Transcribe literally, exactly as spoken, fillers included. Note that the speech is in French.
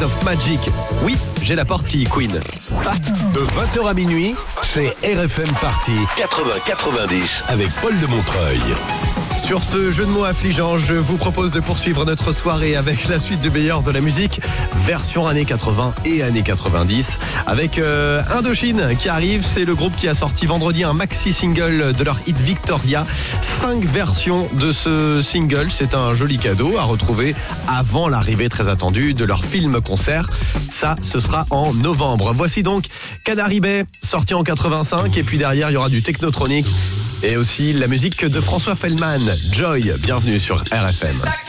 of Magic. Oui, j'ai la porte qui Queen. Ah. De vingt heures à minuit, c'est R F M Party quatre-vingts quatre-vingt-dix avec Paul de Montreuil. Sur ce jeu de mots affligeant, je vous propose de poursuivre notre soirée avec la suite du meilleur de la musique, version années quatre-vingts et années quatre-vingt-dix, avec euh, Indochine qui arrive. C'est le groupe qui a sorti vendredi un maxi-single de leur hit Victoria. Cinq versions de ce single, c'est un joli cadeau à retrouver avant l'arrivée très attendue de leur film-concert. Ça, ce sera en novembre. Voici donc Canary Bay, sorti en quatre-vingt-cinq, et puis derrière, il y aura du technotronique et aussi la musique de François Feldman. Joy, bienvenue sur R F M.